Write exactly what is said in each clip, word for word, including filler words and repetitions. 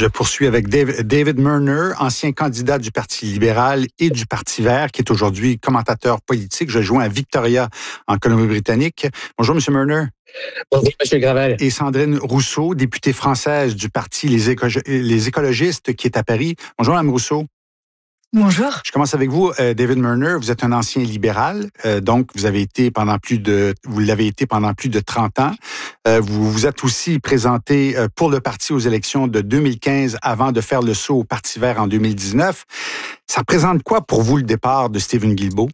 Je poursuis avec David Murner, ancien candidat du Parti libéral et du Parti vert, qui est aujourd'hui commentateur politique. Je joins à Victoria, en Colombie-Britannique. Bonjour, M. Murner. Bonjour, M. Gravel. Et Sandrine Rousseau, députée française du Parti Les, Éco- les écologistes, qui est à Paris. Bonjour, Mme Rousseau. Bonjour. Je commence avec vous, euh, David Murner. Vous êtes un ancien libéral, euh, donc vous avez été pendant plus de, vous l'avez été pendant plus de trente ans. Euh, vous vous êtes aussi présenté euh, pour le parti aux élections de deux mille quinze avant de faire le saut au Parti vert en deux mille dix-neuf. Ça représente quoi pour vous le départ de Stephen Guilbeault?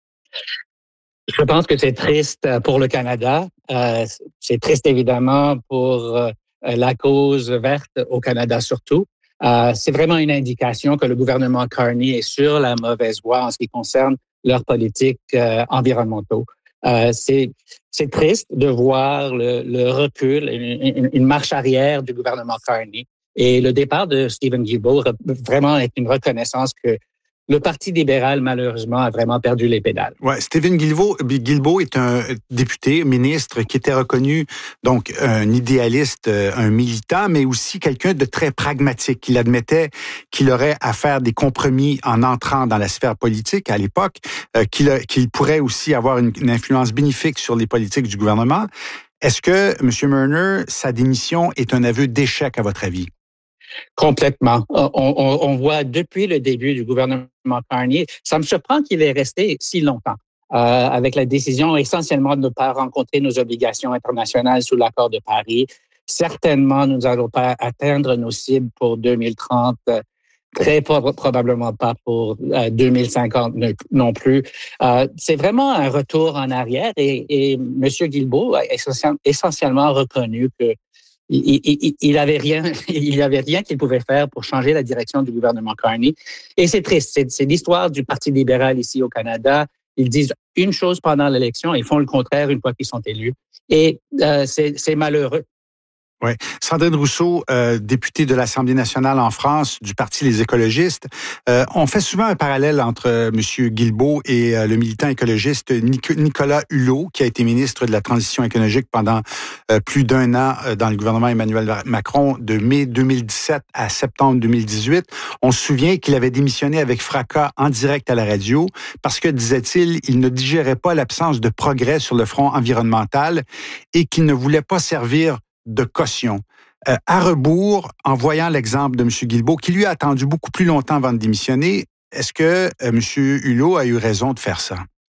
Je pense que c'est triste pour le Canada. Euh, c'est triste évidemment pour euh, la cause verte au Canada surtout. Euh, c'est vraiment une indication que le gouvernement Carney est sur la mauvaise voie en ce qui concerne leurs politiques euh, environnementaux. Euh, c'est, c'est triste de voir le, le recul, une, une marche arrière du gouvernement Carney. Et le départ de Stephen Guilbeault vraiment est une reconnaissance que le Parti libéral, malheureusement, a vraiment perdu les pédales. Ouais, Stephen Guilbeault, Guilbeault est un député, ministre, qui était reconnu, donc, un idéaliste, un militant, mais aussi quelqu'un de très pragmatique. Il admettait qu'il aurait à faire des compromis en entrant dans la sphère politique à l'époque, euh, qu'il, a, qu'il pourrait aussi avoir une, une influence bénéfique sur les politiques du gouvernement. Est-ce que, M. Murner, sa démission est un aveu d'échec, à votre avis? Complètement. On, on, on voit depuis le début du gouvernement Carney, ça me surprend qu'il ait resté si longtemps, euh, avec la décision essentiellement de ne pas rencontrer nos obligations internationales sous l'accord de Paris. Certainement, nous n'allons pas atteindre nos cibles pour deux mille trente, très pro- probablement pas pour euh, deux mille cinquante non plus. Euh, c'est vraiment un retour en arrière et, et M. Guilbeault a essentiellement reconnu que Il, il, il avait rien, il avait rien qu'il pouvait faire pour changer la direction du gouvernement Carney. Et c'est triste. C'est, c'est l'histoire du Parti libéral ici au Canada. Ils disent une chose pendant l'élection et font le contraire une fois qu'ils sont élus. Et euh, c'est, c'est malheureux. Oui. Sandrine Rousseau, euh, députée de l'Assemblée nationale en France du Parti Les écologistes. Euh, on fait souvent un parallèle entre euh, M. Guilbeault et euh, le militant écologiste Nic- Nicolas Hulot, qui a été ministre de la Transition écologique pendant euh, plus d'un an euh, dans le gouvernement Emmanuel Macron, de mai deux mille dix-sept à septembre deux mille dix-huit. On se souvient qu'il avait démissionné avec fracas en direct à la radio parce que, disait-il, il ne digérait pas l'absence de progrès sur le front environnemental et qu'il ne voulait pas servir de caution. Euh, à rebours, en voyant l'exemple de M. Guilbeault, qui lui a attendu beaucoup plus longtemps avant de démissionner, est-ce que euh, M. Hulot a eu raison de faire ça?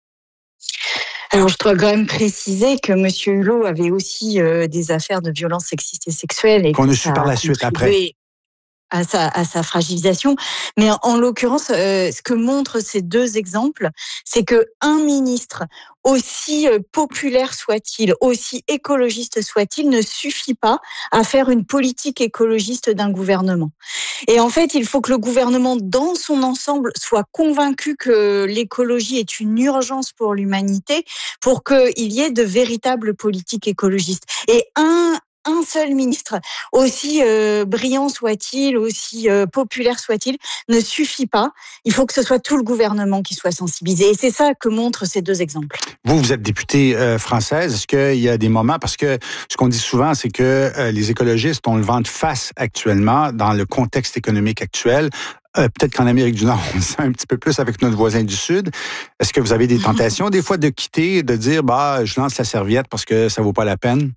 Alors, je dois quand même préciser que M. Hulot avait aussi euh, des affaires de violences sexistes et sexuelles. Et Qu'on a que su ça par la a suite, contribué après. À sa, à sa fragilisation. Mais en, en l'occurrence, euh, ce que montrent ces deux exemples, c'est que un ministre, aussi euh, populaire soit-il, aussi écologiste soit-il, ne suffit pas à faire une politique écologiste d'un gouvernement. Et en fait, il faut que le gouvernement, dans son ensemble, soit convaincu que l'écologie est une urgence pour l'humanité, pour qu'il y ait de véritables politiques écologistes. Et un Un seul ministre, aussi euh, brillant soit-il, aussi euh, populaire soit-il, ne suffit pas. Il faut que ce soit tout le gouvernement qui soit sensibilisé. Et c'est ça que montrent ces deux exemples. Vous, vous êtes députée euh, française. Est-ce qu'il y a des moments, parce que ce qu'on dit souvent, c'est que euh, les écologistes ont le vent de face actuellement dans le contexte économique actuel. Euh, peut-être qu'en Amérique du Nord, on le sait un petit peu plus avec notre voisin du Sud. Est-ce que vous avez des tentations des fois de quitter, de dire, bah, je lance la serviette parce que ça vaut pas la peine?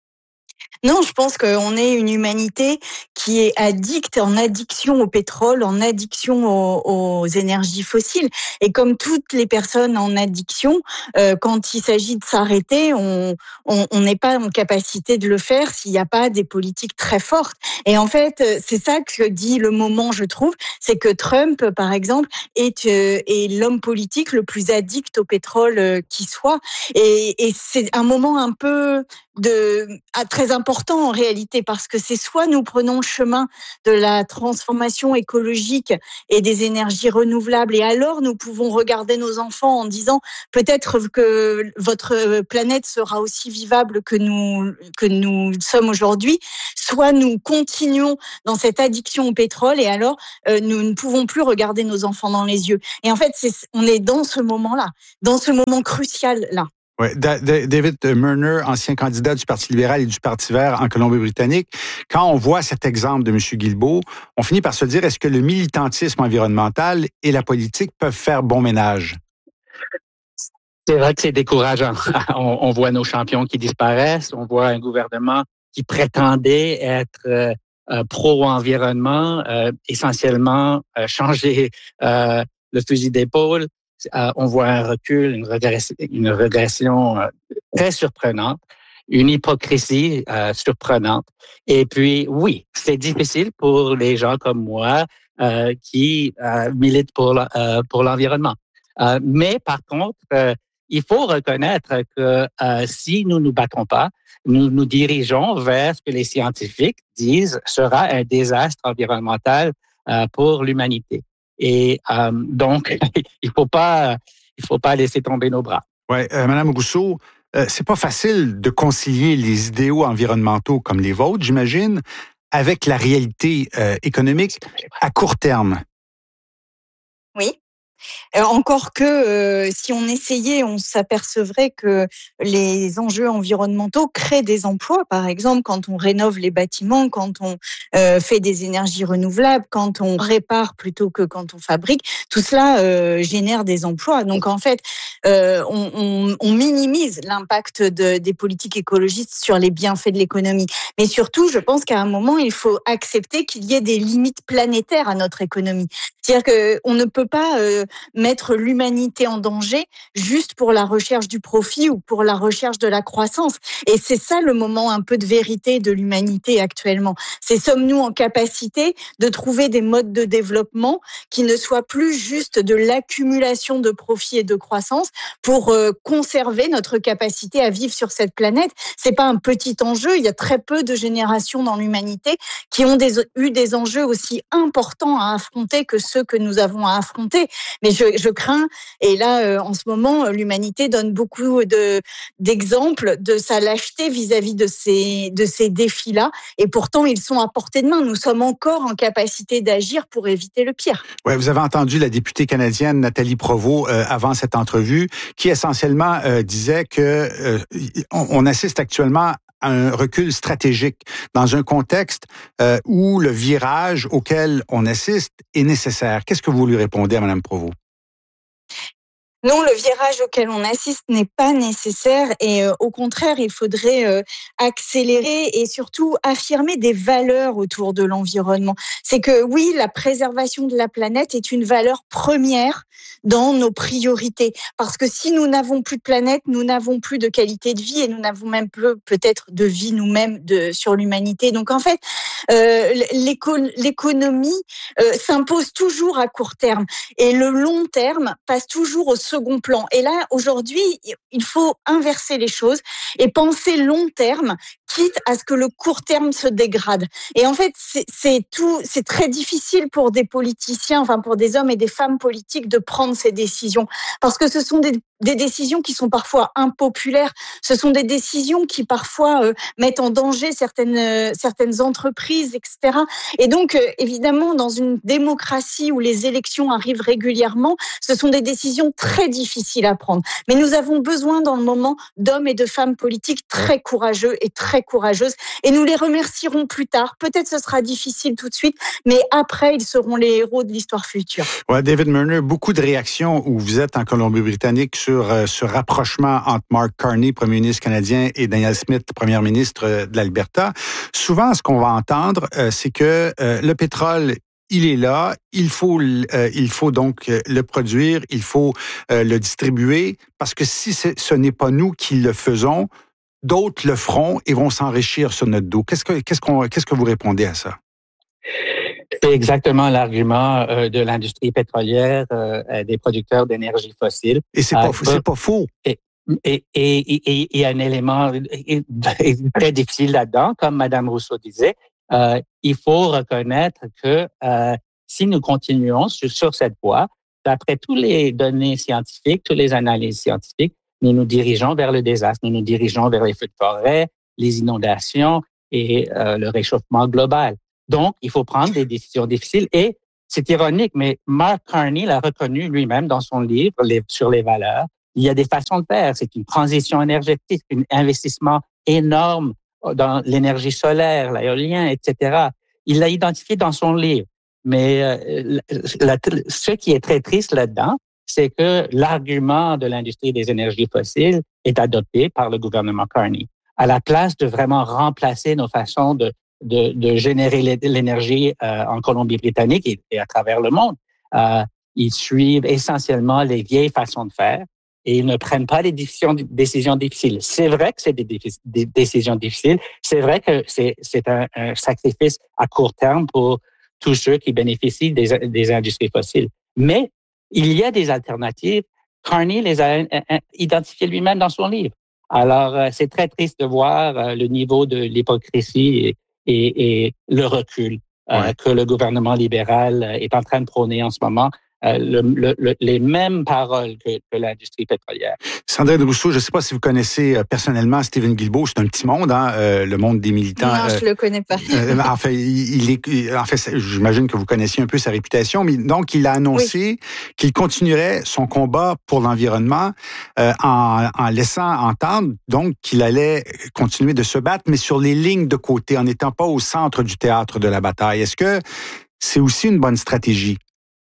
Non, je pense qu'on est une humanité qui est addicte, en addiction au pétrole, en addiction aux, aux énergies fossiles. Et comme toutes les personnes en addiction, euh, quand il s'agit de s'arrêter, on on on n'est pas en capacité de le faire s'il n'y a pas des politiques très fortes. Et en fait, c'est ça que dit le moment, je trouve, c'est que Trump, par exemple, est, euh, est l'homme politique le plus addict au pétrole euh, qui soit. Et, et c'est un moment un peu de ah, très important en réalité, parce que c'est soit nous prenons le chemin de la transformation écologique et des énergies renouvelables, et alors nous pouvons regarder nos enfants en disant peut-être que votre planète sera aussi vivable que nous que nous sommes aujourd'hui, soit nous continuons dans cette addiction au pétrole, et alors euh, nous ne pouvons plus regarder nos enfants dans les yeux. Et en fait, c'est, on est dans ce moment-là, dans ce moment crucial-là. Ouais, Da- Da- David Murner, ancien candidat du Parti libéral et du Parti vert en Colombie-Britannique, quand on voit cet exemple de M. Guilbeault, on finit par se dire, est-ce que le militantisme environnemental et la politique peuvent faire bon ménage? C'est vrai que c'est décourageant. on, on voit nos champions qui disparaissent, on voit un gouvernement qui prétendait être euh, euh, pro-environnement, euh, essentiellement euh, changer euh, le fusil d'épaule. Euh, on voit un recul, une régression, une régression euh, très surprenante, une hypocrisie euh, surprenante. Et puis, oui, c'est difficile pour les gens comme moi euh, qui euh, militent pour, la- euh, pour l'environnement. Euh, mais par contre, euh, il faut reconnaître que euh, si nous ne nous battons pas, nous nous dirigeons vers ce que les scientifiques disent sera un désastre environnemental euh, pour l'humanité. Et euh, donc, il faut pas, il faut pas laisser tomber nos bras. Ouais, euh, Madame Rousseau, euh, c'est pas facile de concilier les idéaux environnementaux comme les vôtres, j'imagine, avec la réalité euh, économique à court terme. Oui. Euh, encore que euh, si on essayait, on s'apercevrait que les enjeux environnementaux créent des emplois. Par exemple, quand on rénove les bâtiments, quand on euh, fait des énergies renouvelables, quand on répare plutôt que quand on fabrique, tout cela euh, génère des emplois. Donc en fait, euh, on, on, on minimise l'impact de, des politiques écologistes sur les bienfaits de l'économie. Mais surtout, je pense qu'à un moment, il faut accepter qu'il y ait des limites planétaires à notre économie. C'est-à-dire qu'on ne peut pas euh, mettre l'humanité en danger juste pour la recherche du profit ou pour la recherche de la croissance. Et c'est ça le moment un peu de vérité de l'humanité actuellement. C'est sommes-nous en capacité de trouver des modes de développement qui ne soient plus juste de l'accumulation de profits et de croissance pour euh, conserver notre capacité à vivre sur cette planète. C'est pas un petit enjeu. Il y a très peu de générations dans l'humanité qui ont des, eu des enjeux aussi importants à affronter que ceux que nous avons à affronter. Mais je, je crains, et là, euh, en ce moment, l'humanité donne beaucoup de, d'exemples de sa lâcheté vis-à-vis de ces, de ces défis-là. Et pourtant, ils sont à portée de main. Nous sommes encore en capacité d'agir pour éviter le pire. Ouais, vous avez entendu la députée canadienne Nathalie Provost euh, avant cette entrevue, qui essentiellement euh, disait que euh, on, on assiste actuellement un recul stratégique dans un contexte euh, où le virage auquel on assiste est nécessaire. Qu'est-ce que vous lui répondez à Mme Provost? Non, le virage auquel on assiste n'est pas nécessaire et euh, au contraire, il faudrait euh, accélérer et surtout affirmer des valeurs autour de l'environnement. C'est que oui, la préservation de la planète est une valeur première dans nos priorités. Parce que si nous n'avons plus de planète, nous n'avons plus de qualité de vie et nous n'avons même plus peut-être de vie nous-mêmes de, sur l'humanité. Donc en fait, euh, l'éco- l'économie euh, s'impose toujours à court terme et le long terme passe toujours au second plan. Et là, aujourd'hui, il faut inverser les choses et penser long terme, quitte à ce que le court terme se dégrade. Et en fait, c'est, c'est tout, c'est très difficile pour des politiciens, enfin pour des hommes et des femmes politiques de prendre ces décisions, parce que ce sont des, des décisions qui sont parfois impopulaires. Ce sont des décisions qui parfois euh, mettent en danger certaines euh, certaines entreprises, et cetera. Et donc, euh, évidemment, dans une démocratie où les élections arrivent régulièrement, ce sont des décisions très difficiles à prendre. Mais nous avons besoin dans le moment d'hommes et de femmes politiques très courageux et très courageuses. Et nous les remercierons plus tard. Peut-être ce sera difficile tout de suite, mais après, ils seront les héros de l'histoire future. Ouais, David Murner, beaucoup de réactions où vous êtes en Colombie-Britannique sur euh, ce rapprochement entre Mark Carney, premier ministre canadien, et Danielle Smith, première ministre euh, de l'Alberta. Souvent, ce qu'on va entendre, euh, c'est que euh, le pétrole, il est là, il faut, euh, il faut donc le produire, il faut euh, le distribuer, parce que si ce n'est pas nous qui le faisons, d'autres le feront et vont s'enrichir sur notre dos. Qu'est-ce que, qu'est-ce qu'on, qu'est-ce que vous répondez à ça? C'est exactement l'argument euh, de l'industrie pétrolière, euh, des producteurs d'énergie fossile. Et c'est pas, euh, c'est pas faux. Et, et, et, il y a un élément très difficile là-dedans, comme Mme Rousseau disait. Euh, il faut reconnaître que euh, si nous continuons sur, sur cette voie, d'après toutes les données scientifiques, toutes les analyses scientifiques, nous nous dirigeons vers le désastre, nous nous dirigeons vers les feux de forêt, les inondations et euh, le réchauffement global. Donc, il faut prendre des décisions difficiles et c'est ironique, mais Mark Carney l'a reconnu lui-même dans son livre les, sur les valeurs. il y a des façons de faire. C'est une transition énergétique, un investissement énorme dans l'énergie solaire, l'éolien, et cetera. Il l'a identifié dans son livre. Mais euh, la, ce qui est très triste là-dedans, c'est que l'argument de l'industrie des énergies fossiles est adopté par le gouvernement Carney. À la place de vraiment remplacer nos façons de, de, de générer l'énergie euh, en Colombie-Britannique et, et à travers le monde, euh, ils suivent essentiellement les vieilles façons de faire et ils ne prennent pas les décisions, décisions difficiles. C'est vrai que c'est des, des décisions difficiles. C'est vrai que c'est, c'est un, un sacrifice à court terme pour tous ceux qui bénéficient des, des industries fossiles. Mais il y a des alternatives. Carney les a identifiées lui-même dans son livre. Alors, euh, c'est très triste de voir euh, le niveau de l'hypocrisie et, et, et le recul euh, ouais. que le gouvernement libéral est en train de prôner en ce moment. Euh, le, le, le, les mêmes paroles que, que l'industrie pétrolière. Sandrine Rousseau, je ne sais pas si vous connaissez personnellement Stephen Guilbeault, c'est un petit monde, hein, euh, le monde des militants. Non, je euh, ne le connais pas. euh, en fait, il est, en fait, j'imagine que vous connaissiez un peu sa réputation, mais donc il a annoncé oui. qu'il continuerait son combat pour l'environnement euh, en, en laissant entendre donc qu'il allait continuer de se battre, mais sur les lignes de côté, en n'étant pas au centre du théâtre de la bataille. Est-ce que c'est aussi une bonne stratégie?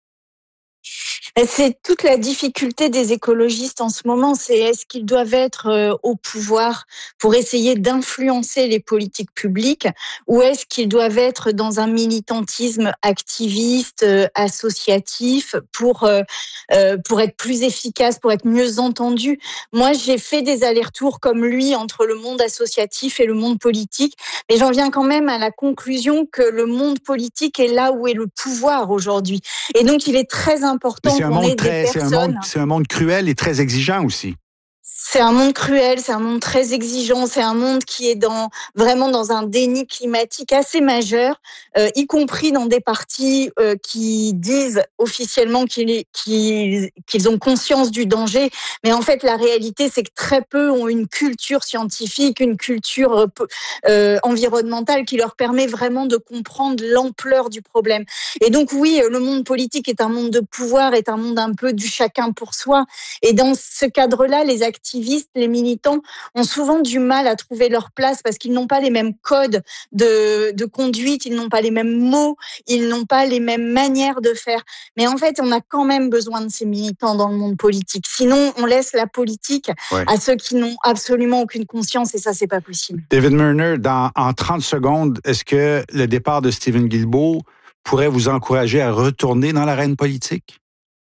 C'est toute la difficulté des écologistes en ce moment, c'est est-ce qu'ils doivent être au pouvoir pour essayer d'influencer les politiques publiques ou est-ce qu'ils doivent être dans un militantisme activiste, associatif pour, pour être plus efficace, pour être mieux entendu. Moi, j'ai fait des allers-retours comme lui entre le monde associatif et le monde politique, mais j'en viens quand même à la conclusion que le monde politique est là où est le pouvoir aujourd'hui. Et donc, il est très important c'est un, monde très, c'est, un monde, c'est un monde cruel et très exigeant aussi. C'est un monde cruel, c'est un monde très exigeant, c'est un monde qui est dans, vraiment dans un déni climatique assez majeur, euh, y compris dans des partis euh, qui disent officiellement qu'ils, qu'ils, qu'ils ont conscience du danger. Mais en fait, la réalité, c'est que très peu ont une culture scientifique, une culture euh, environnementale qui leur permet vraiment de comprendre l'ampleur du problème. Et donc oui, le monde politique est un monde de pouvoir, est un monde un peu du chacun pour soi. Et dans ce cadre-là, les activistes, les militants ont souvent du mal à trouver leur place parce qu'ils n'ont pas les mêmes codes de, de conduite, ils n'ont pas les mêmes mots, ils n'ont pas les mêmes manières de faire. Mais en fait, on a quand même besoin de ces militants dans le monde politique. Sinon, on laisse la politique ouais. à ceux qui n'ont absolument aucune conscience et ça, c'est pas possible. David Murner, dans, en trente secondes, est-ce que le départ de Stephen Guilbeault pourrait vous encourager à retourner dans l'arène politique?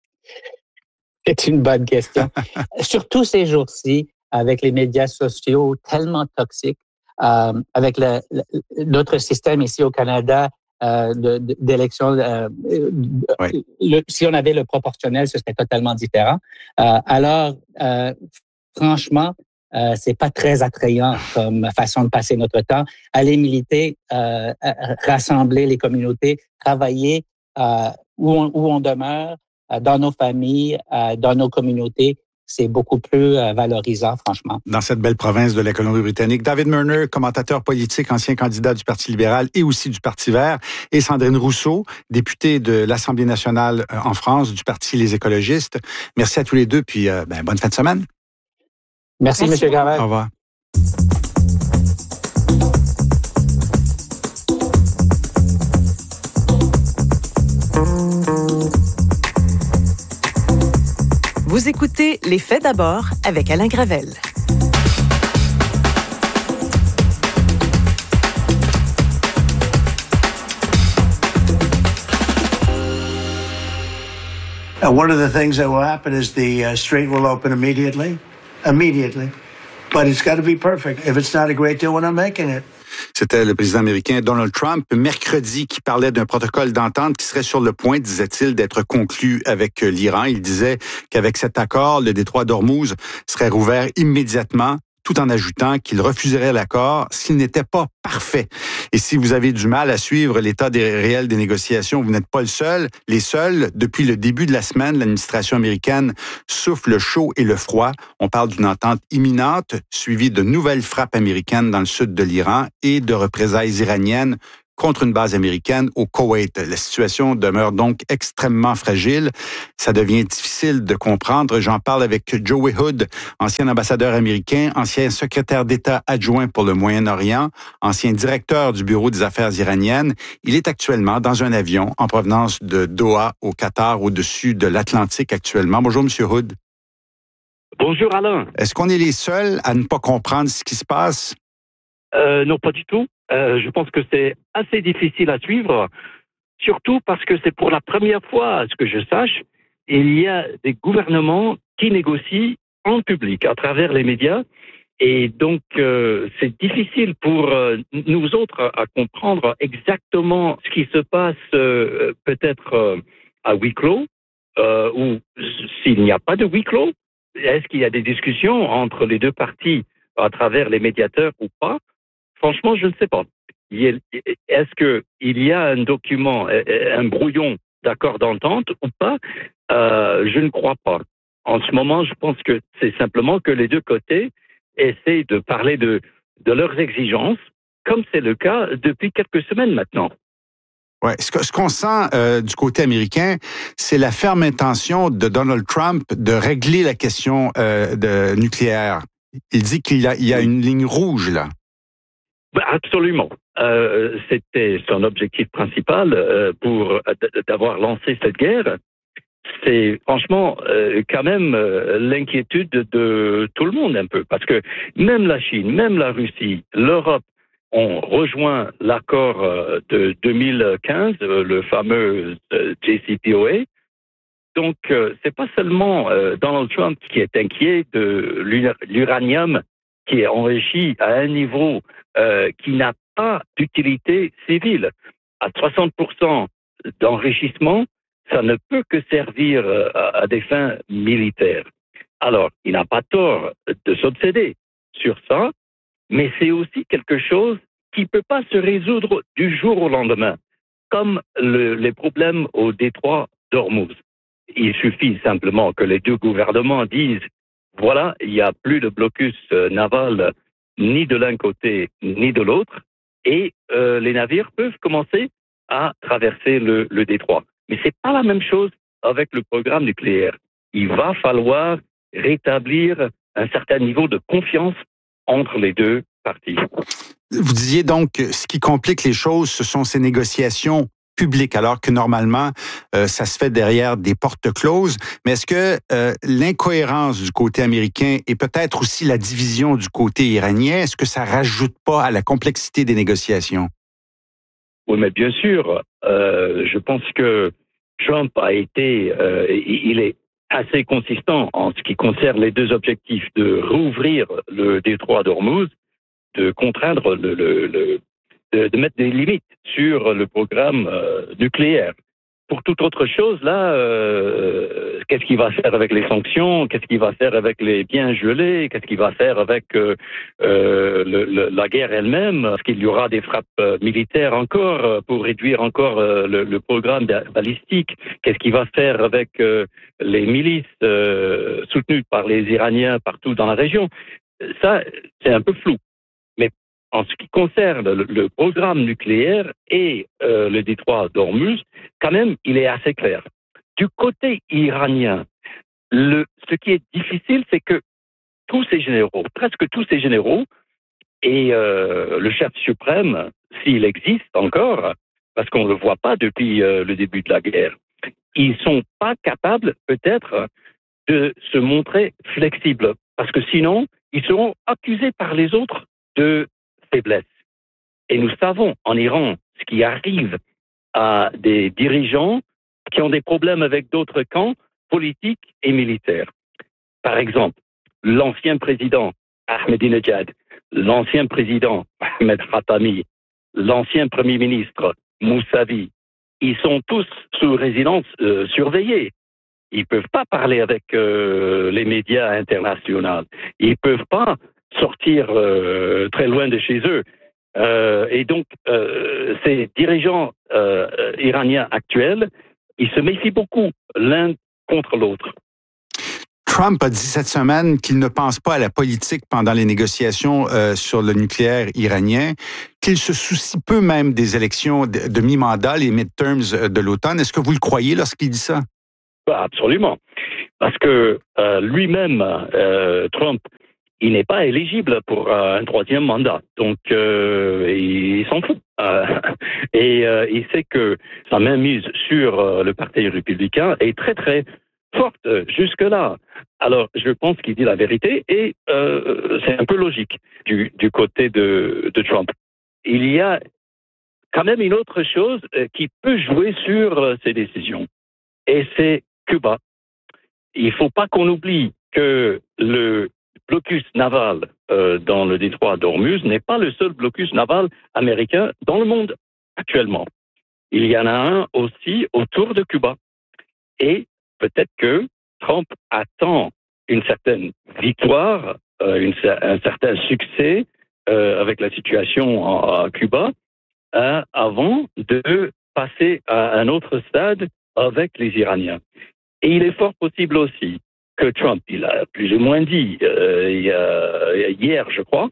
C'est une bonne question. Surtout ces jours-ci, avec les médias sociaux tellement toxiques, euh, avec le, le, notre système ici au Canada euh, de, de, d'élection, euh, oui. le, si on avait le proportionnel, ce serait totalement différent. Euh, alors, euh, franchement, euh, c'est pas très attrayant comme façon de passer notre temps. Aller militer, euh, rassembler les communautés, travailler euh, où, on, où on demeure, dans nos familles, dans nos communautés, c'est beaucoup plus valorisant, franchement. Dans cette belle province de la Colombie-Britannique, David Murner, commentateur politique, ancien candidat du Parti libéral et aussi du Parti vert, et Sandrine Rousseau, députée de l'Assemblée nationale en France du Parti Les écologistes. Merci à tous les deux, puis euh, ben, bonne fin de semaine. Merci, Merci. M. Gravel. Au revoir. Vous écoutez Les Faits d'abord avec Alain Gravel. Uh, one of the things that will happen is the uh, strait will open immediately, immediately. But it's got to be perfect. If it's not a great deal, we're not making it. C'était le président américain Donald Trump, mercredi, qui parlait d'un protocole d'entente qui serait sur le point, disait-il, d'être conclu avec l'Iran. Il disait qu'avec cet accord, le détroit d'Ormuz serait rouvert immédiatement, tout en ajoutant qu'il refuserait l'accord s'il n'était pas parfait. Et si vous avez du mal à suivre l'état des, réel des négociations, vous n'êtes pas le seul. Les seuls, depuis le début de la semaine, l'administration américaine souffle le chaud et le froid. On parle d'une entente imminente, suivie de nouvelles frappes américaines dans le sud de l'Iran et de représailles iraniennes contre une base américaine au Koweït. La situation demeure donc extrêmement fragile. Ça devient difficile de comprendre. J'en parle avec Joey Hood, ancien ambassadeur américain, ancien secrétaire d'État adjoint pour le Moyen-Orient, ancien directeur du Bureau des affaires iraniennes. Il est actuellement dans un avion en provenance de Doha, au Qatar, au-dessus de l'Atlantique actuellement. Bonjour, Monsieur Hood. Bonjour Alain. Est-ce qu'on est les seuls à ne pas comprendre ce qui se passe? Euh, non, pas du tout. Euh, je pense que c'est assez difficile à suivre, surtout parce que c'est pour la première fois, à ce que je sache, il y a des gouvernements qui négocient en public, à travers les médias. Et donc, euh, c'est difficile pour euh, nous autres à, à comprendre exactement ce qui se passe euh, peut-être euh, à huis clos, euh, ou s'il n'y a pas de huis clos. Est-ce qu'il y a des discussions entre les deux parties à travers les médiateurs ou pas? Franchement, je ne sais pas. Est-ce qu'il y a un document, un brouillon d'accord d'entente ou pas? euh, Je ne crois pas. En ce moment, je pense que c'est simplement que les deux côtés essaient de parler de, de leurs exigences, comme c'est le cas depuis quelques semaines maintenant. Ouais, ce, que, ce qu'on sent euh, du côté américain, c'est la ferme intention de Donald Trump de régler la question euh, de nucléaire. Il dit qu'il y a, il y a une ligne rouge là. Ben absolument. Euh, c'était son objectif principal euh, pour d'avoir lancé cette guerre. C'est franchement euh, quand même euh, l'inquiétude de tout le monde un peu, parce que même la Chine, même la Russie, l'Europe ont rejoint l'accord de deux mille quinze, le fameux J C P O A. Donc, euh, c'est pas seulement euh, Donald Trump qui est inquiet de l'uranium qui est enrichi à un niveau euh, qui n'a pas d'utilité civile. À soixante pour cent d'enrichissement, ça ne peut que servir à, à des fins militaires. Alors, il n'a pas tort de s'obséder sur ça, mais c'est aussi quelque chose qui ne peut pas se résoudre du jour au lendemain, comme le, les problèmes au détroit d'Ormuz. Il suffit simplement que les deux gouvernements disent « voilà, il n'y a plus de blocus naval ni de l'un côté ni de l'autre, et euh, les navires peuvent commencer à traverser le, le détroit ». Mais ce n'est pas la même chose avec le programme nucléaire. Il va falloir rétablir un certain niveau de confiance entre les deux parties. Vous disiez donc que ce qui complique les choses, ce sont ces négociations publiques, alors que normalement, euh, ça se fait derrière des portes closes. Mais est-ce que euh, l'incohérence du côté américain et peut-être aussi la division du côté iranien, est-ce que ça rajoute pas à la complexité des négociations? Oui, mais bien sûr. Euh, je pense que Trump a été, euh, il est assez consistant en ce qui concerne les deux objectifs de rouvrir le détroit d'Ormuz, de contraindre le, le, le de, de mettre des limites sur le programme euh, nucléaire. Pour toute autre chose, là, euh, qu'est-ce qu'il va faire avec les sanctions? Qu'est-ce qu'il va faire avec les biens gelés? Qu'est-ce qu'il va faire avec euh, euh, le, le, la guerre elle-même? Est-ce qu'il y aura des frappes euh, militaires encore euh, pour réduire encore euh, le, le programme balistique? Qu'est-ce qu'il va faire avec euh, les milices euh, soutenues par les Iraniens partout dans la région? Ça, c'est un peu flou. Mais en ce qui concerne le, le programme nucléaire et euh, le détroit d'Ormuz, quand même, il est assez clair. Du côté iranien, le, ce qui est difficile, c'est que tous ces généraux, presque tous ces généraux, et euh, le chef suprême, s'il existe encore, parce qu'on ne le voit pas depuis euh, le début de la guerre, ils ne sont pas capables, peut-être, de se montrer flexibles, parce que sinon, ils seront accusés par les autres de faiblesse. Et nous savons en Iran ce qui arrive à des dirigeants qui ont des problèmes avec d'autres camps politiques et militaires. Par exemple, l'ancien président Ahmadinejad, l'ancien président Ahmed Khatami, l'ancien premier ministre Mousavi, ils sont tous sous résidence euh, surveillée. Ils ne peuvent pas parler avec euh, les médias internationaux. Ils ne peuvent pas sortir euh, très loin de chez eux. Euh, et donc, euh, ces dirigeants euh, iraniens actuels, ils se méfient beaucoup l'un contre l'autre. Trump a dit cette semaine qu'il ne pense pas à la politique pendant les négociations euh, sur le nucléaire iranien, qu'il se soucie peu même des élections de, de mi-mandat, les midterms de l'automne. Est-ce que vous le croyez lorsqu'il dit ça? Absolument. Parce que euh, lui-même, euh, Trump, il n'est pas éligible pour euh, un troisième mandat. Donc, euh, il s'en fout. Euh, et euh, il sait que sa mainmise sur euh, le Parti républicain est très, très forte jusque-là. Alors, je pense qu'il dit la vérité et euh, c'est un peu logique du, du côté de, de Trump. Il y a quand même une autre chose qui peut jouer sur euh, ces décisions. Et c'est Cuba. Il ne faut pas qu'on oublie que le blocus naval euh, dans le détroit d'Ormuz n'est pas le seul blocus naval américain dans le monde actuellement. Il y en a un aussi autour de Cuba. Et peut-être que Trump attend une certaine victoire, euh, une, un certain succès euh, avec la situation à, à Cuba euh, avant de passer à un autre stade avec les Iraniens. Et il est fort possible aussi que Trump, il a plus ou moins dit euh, hier, je crois,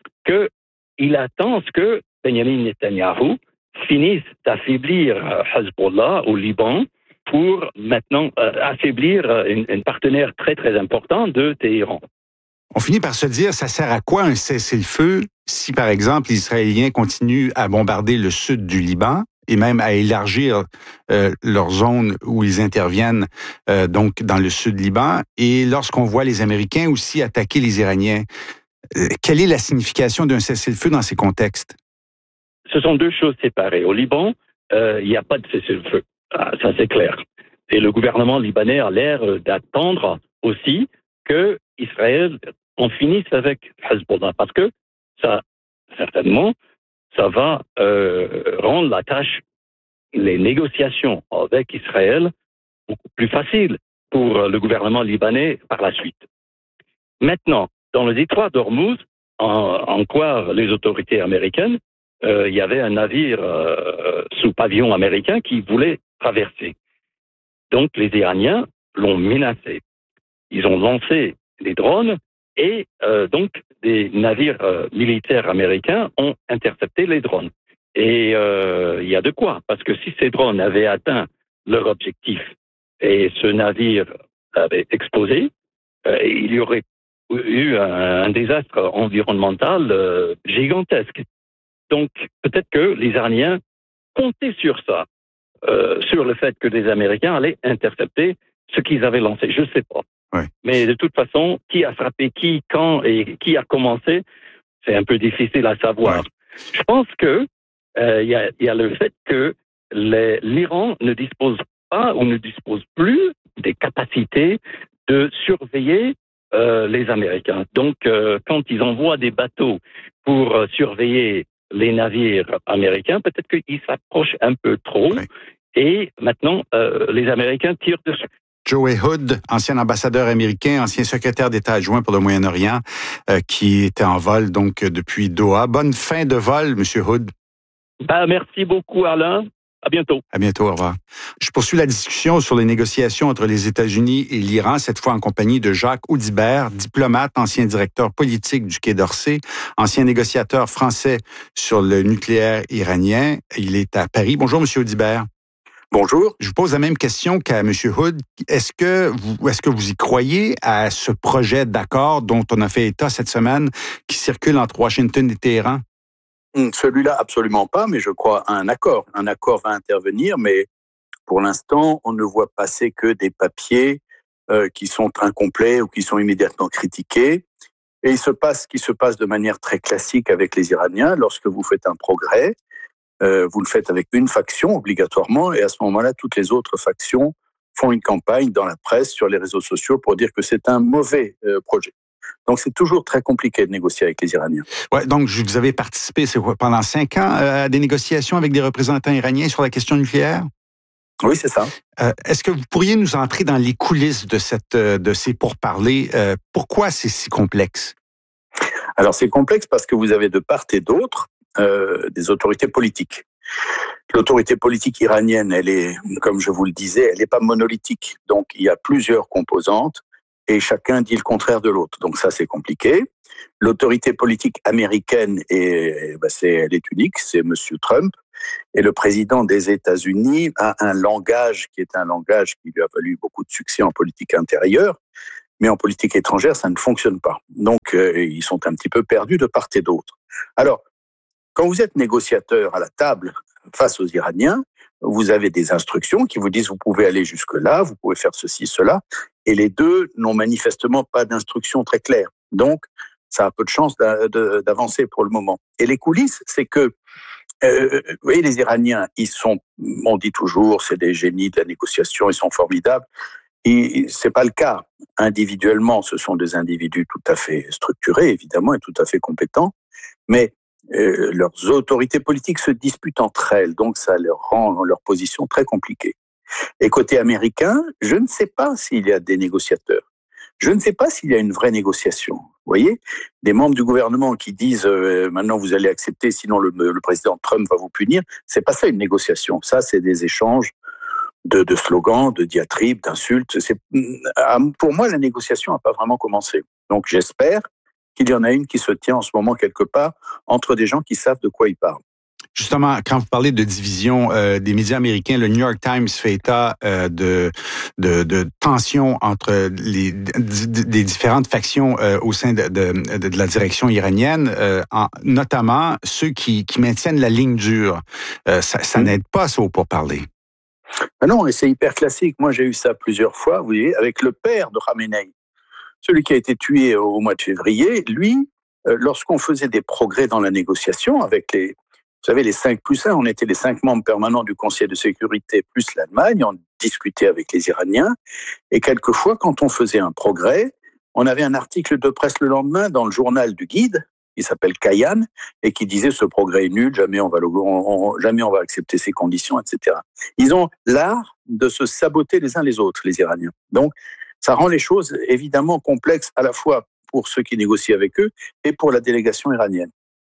qu'il attend ce que Benjamin Netanyahou finisse d'affaiblir Hezbollah au Liban pour maintenant euh, affaiblir une, une partenaire très très important de Téhéran. On finit par se dire, ça sert à quoi un cessez-le-feu si, par exemple, les Israéliens continuent à bombarder le sud du Liban et même à élargir euh, leur zone où ils interviennent, euh, donc dans le sud Liban, et lorsqu'on voit les Américains aussi attaquer les Iraniens. Euh, quelle est la signification d'un cessez-le-feu dans ces contextes? Ce sont deux choses séparées. Au Liban, euh, il n'y a pas de cessez-le-feu. Ah, ça, c'est clair. Et le gouvernement libanais a l'air d'attendre aussi que Israël en finisse avec Hezbollah, parce que ça, certainement, ça va euh, rendre la tâche, les négociations avec Israël beaucoup plus faciles pour le gouvernement libanais par la suite. Maintenant, dans le détroit d'Ormuz, en, en croire les autorités américaines, euh, il y avait un navire euh, sous pavillon américain qui voulait traverser. Donc les Iraniens l'ont menacé. Ils ont lancé des drones et euh, donc des navires euh, militaires américains ont intercepté les drones. Et euh, il y a de quoi, parce que si ces drones avaient atteint leur objectif et ce navire avait explosé, euh, il y aurait eu un, un désastre environnemental euh, gigantesque. Donc peut-être que les Iraniens comptaient sur ça. Euh, sur le fait que les Américains allaient intercepter ce qu'ils avaient lancé. Je ne sais pas. Oui. Mais de toute façon, qui a frappé qui, quand et qui a commencé, c'est un peu difficile à savoir. Oui. Je pense que euh, y a, y a le fait que les, l'Iran ne dispose pas ou ne dispose plus des capacités de surveiller euh, les Américains. Donc, euh, quand ils envoient des bateaux pour euh, surveiller les navires américains, peut-être qu'ils s'approchent un peu trop. Oui. Et maintenant, euh, les Américains tirent dessus. Joey Hood, ancien ambassadeur américain, ancien secrétaire d'État adjoint pour le Moyen-Orient, euh, qui était en vol donc depuis Doha. Bonne fin de vol, Monsieur Hood. Ben, merci beaucoup, Alain. À bientôt. À bientôt, au revoir. Je poursuis la discussion sur les négociations entre les États-Unis et l'Iran, cette fois en compagnie de Jacques Audibert, diplomate, ancien directeur politique du Quai d'Orsay, ancien négociateur français sur le nucléaire iranien. Il est à Paris. Bonjour, Monsieur Audibert. Bonjour. Je vous pose la même question qu'à M. Hood. Est-ce que vous, est-ce que vous y croyez à ce projet d'accord dont on a fait état cette semaine qui circule entre Washington et Téhéran? Celui-là, absolument pas, mais je crois à un accord. Un accord va intervenir, mais pour l'instant, on ne voit passer que des papiers euh, qui sont incomplets ou qui sont immédiatement critiqués. Et il se passe ce qui se passe de manière très classique avec les Iraniens. Lorsque vous faites un progrès, euh, vous le faites avec une faction obligatoirement, et à ce moment-là, toutes les autres factions font une campagne dans la presse, sur les réseaux sociaux, pour dire que c'est un mauvais euh, projet. Donc, c'est toujours très compliqué de négocier avec les Iraniens. Ouais, donc, vous avez participé c'est quoi, pendant cinq ans euh, à des négociations avec des représentants iraniens sur la question nucléaire? Oui, c'est ça. Euh, est-ce que vous pourriez nous entrer dans les coulisses de, cette, de ces pourparlers? Euh, pourquoi c'est si complexe? Alors, c'est complexe parce que vous avez de part et d'autre euh, des autorités politiques. L'autorité politique iranienne, elle est, comme je vous le disais, elle n'est pas monolithique. Donc, il y a plusieurs composantes. et chacun dit le contraire de l'autre. Donc ça, c'est compliqué. L'autorité politique américaine, est, ben c'est, elle est unique, c'est Monsieur Trump. Et le président des États-Unis a un langage qui est un langage qui lui a valu beaucoup de succès en politique intérieure, mais en politique étrangère, ça ne fonctionne pas. Donc, euh, ils sont un petit peu perdus de part et d'autre. Alors, quand vous êtes négociateur à la table face aux Iraniens, vous avez des instructions qui vous disent vous pouvez aller jusque-là, vous pouvez faire ceci, cela, et les deux n'ont manifestement pas d'instructions très claires. Donc, ça a peu de chance d'avancer pour le moment. Et les coulisses, c'est que Euh, vous voyez, les Iraniens, ils sont, on dit toujours, c'est des génies de la négociation, ils sont formidables. Et c'est pas le cas. Individuellement, ce sont des individus tout à fait structurés, évidemment, et tout à fait compétents. Mais euh, leurs autorités politiques se disputent entre elles, donc ça leur rend leur position très compliquée. Et côté américain, je ne sais pas s'il y a des négociateurs. Je ne sais pas s'il y a une vraie négociation. Vous voyez, des membres du gouvernement qui disent euh, maintenant vous allez accepter, sinon le, le président Trump va vous punir. C'est pas ça une négociation. Ça, c'est des échanges de, de slogans, de diatribes, d'insultes. C'est, pour moi, la négociation n'a pas vraiment commencé. Donc, j'espère qu'il y en a une qui se tient en ce moment quelque part entre des gens qui savent de quoi ils parlent. Justement, quand vous parlez de division euh, des médias américains, le New York Times fait état euh, de, de, de tensions entre les des différentes factions euh, au sein de, de, de la direction iranienne, euh, en, notamment ceux qui, qui maintiennent la ligne dure. Euh, ça ça mmh. n'aide pas ça au pourparler. Ben non, et c'est hyper classique. Moi, j'ai eu ça plusieurs fois, vous voyez, avec le père de Khamenei, celui qui a été tué au mois de février. Lui, euh, lorsqu'on faisait des progrès dans la négociation avec les Vous savez, les cinq plus un, on était les cinq membres permanents du Conseil de sécurité plus l'Allemagne, on discutait avec les Iraniens, et quelquefois, quand on faisait un progrès, on avait un article de presse le lendemain dans le journal du guide, qui s'appelle Kayan, et qui disait ce progrès est nul, jamais on va, le, on, on, jamais on va accepter ces conditions, et cetera. Ils ont l'art de se saboter les uns les autres, les Iraniens. Donc, ça rend les choses évidemment complexes à la fois pour ceux qui négocient avec eux et pour la délégation iranienne.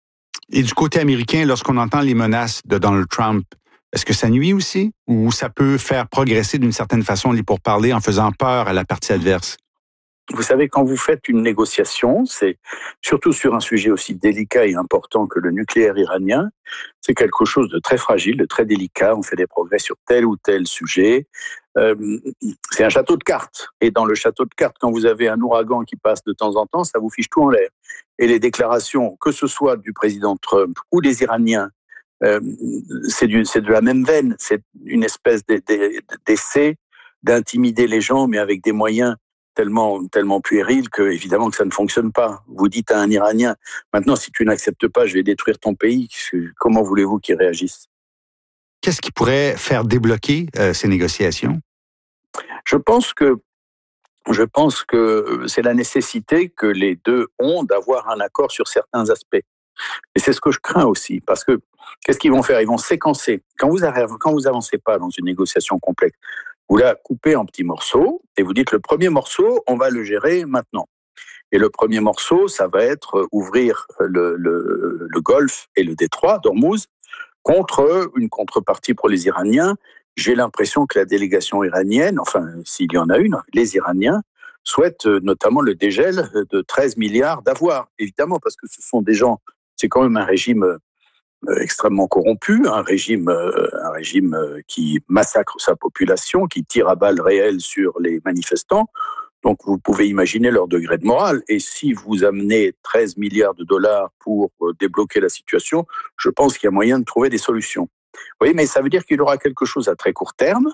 Et du côté américain, lorsqu'on entend les menaces de Donald Trump, est-ce que ça nuit aussi ou ça peut faire progresser d'une certaine façon les pourparlers en faisant peur à la partie adverse? Vous savez, quand vous faites une négociation, c'est surtout sur un sujet aussi délicat et important que le nucléaire iranien, c'est quelque chose de très fragile, de très délicat. On fait des progrès sur tel ou tel sujet. Euh, c'est un château de cartes. Et dans le château de cartes, quand vous avez un ouragan qui passe de temps en temps, ça vous fiche tout en l'air. Et les déclarations, que ce soit du président Trump ou des Iraniens, euh, c'est, du, c'est de la même veine. C'est une espèce d'essai d'intimider les gens, mais avec des moyens tellement, tellement puérils que, évidemment, que ça ne fonctionne pas. Vous dites à un Iranien, maintenant, si tu n'acceptes pas, je vais détruire ton pays. Comment voulez-vous qu'il réagisse? Qu'est-ce qui pourrait faire débloquer euh, ces négociations? Je pense que Je pense que c'est la nécessité que les deux ont d'avoir un accord sur certains aspects. Et c'est ce que je crains aussi, parce que qu'est-ce qu'ils vont faire? Ils vont séquencer. Quand vous arrivez, quand vous avancez pas dans une négociation complexe, vous la coupez en petits morceaux et vous dites le premier morceau, on va le gérer maintenant. Et le premier morceau, ça va être ouvrir le, le, le Golfe et le détroit d'Ormuz contre une contrepartie pour les Iraniens. J'ai l'impression que la délégation iranienne, enfin, s'il y en a une, les Iraniens souhaitent notamment le dégel de treize milliards d'avoirs. Évidemment, parce que ce sont des gens, c'est quand même un régime extrêmement corrompu, un régime, un régime qui massacre sa population, qui tire à balles réelles sur les manifestants. Donc, vous pouvez imaginer leur degré de morale. Et si vous amenez treize milliards de dollars pour débloquer la situation, je pense qu'il y a moyen de trouver des solutions. Oui, mais ça veut dire qu'il y aura quelque chose à très court terme.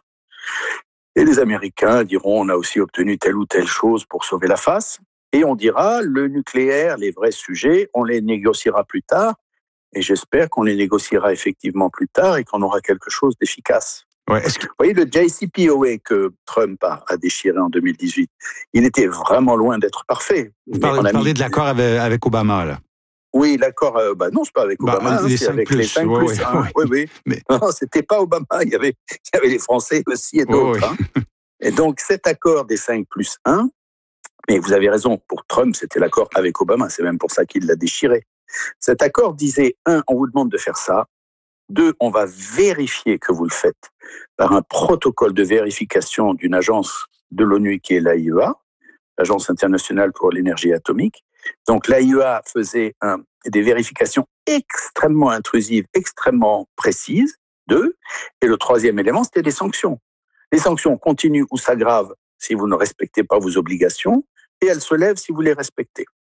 Et les Américains diront, on a aussi obtenu telle ou telle chose pour sauver la face. Et on dira, le nucléaire, les vrais sujets, on les négociera plus tard. Et j'espère qu'on les négociera effectivement plus tard et qu'on aura quelque chose d'efficace. Ouais, est-ce que... Vous voyez, le J C P O A que Trump a, a déchiré en deux mille dix-huit, il était vraiment loin d'être parfait. Vous parlez, vous parlez de l'accord avec, avec Obama, là? Oui, l'accord, euh, bah non, c'est pas avec Obama, bah, les c'est cinq avec plus, les cinq ouais, plus un. Ouais, oui, oui. Mais... Non, c'était pas Obama, il y avait, il y avait les Français aussi et d'autres. Ouais, ouais. Hein. Et donc, cet accord des cinq plus un, mais vous avez raison, pour Trump, c'était l'accord avec Obama, c'est même pour ça qu'il l'a déchiré. Cet accord disait, un, on vous demande de faire ça. Deux, on va vérifier que vous le faites par un protocole de vérification d'une agence de l'ONU qui est l'A I E A. l'Agence internationale pour l'énergie atomique. Donc l'A I E A faisait un, des vérifications extrêmement intrusives, extrêmement précises. Deux. Et le troisième élément, c'était les sanctions. Les sanctions continuent ou s'aggravent si vous ne respectez pas vos obligations, et elles se lèvent si vous les respectez.